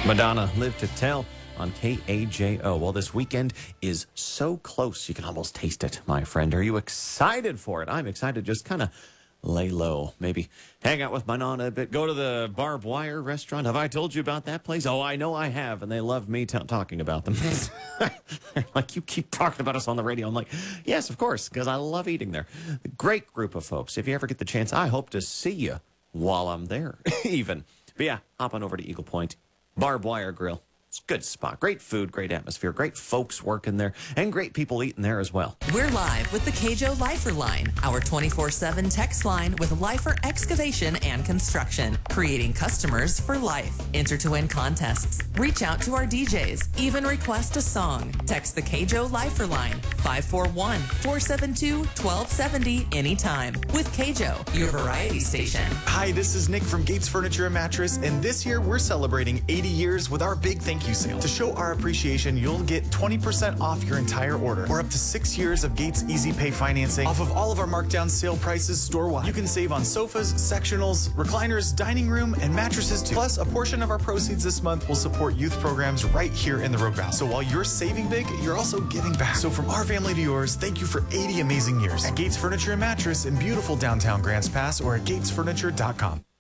Madonna, Live to Tell on KAJO. Well, this weekend is so close, you can almost taste it, my friend. Are you excited for it? I'm excited. Just kind of lay low. Maybe hang out with Madonna a bit. Go to the Barbed Wire restaurant. Have I told you about that place? Oh, I know I have, and they love me talking about them. Like, you keep talking about us on the radio. I'm like, yes, of course, because I love eating there. Great group of folks. If you ever get the chance, I hope to see you while I'm there, even. But yeah, hop on over to Eagle Point. Barbed Wire Grill. It's a good spot. Great food, great atmosphere, great folks working there, and great people eating there as well. We're live with the KAJO Lifer Line, our 24/7 text line with Lifer Excavation and Construction, creating customers for life. Enter to win contests. Reach out to our DJs. Even request a song. Text the KAJO Lifer Line, 541-472-1270 anytime. With KAJO, your variety station. Hi, this is Nick from Gates Furniture and Mattress, and this year we're celebrating 80 years with our big thank you sale. To show our appreciation, you'll get 20% off your entire order, or up to 6 years of Gates Easy Pay financing off of all of our markdown sale prices store-wide. You can save on sofas, sectionals, recliners, dining room, and mattresses too. Plus, a portion of our proceeds this month will support youth programs right here in the Rogue Valley. So while you're saving big, you're also giving back. So from our family to yours, thank you for 80 amazing years at Gates Furniture and Mattress in beautiful downtown Grants Pass or at gatesfurniture.com.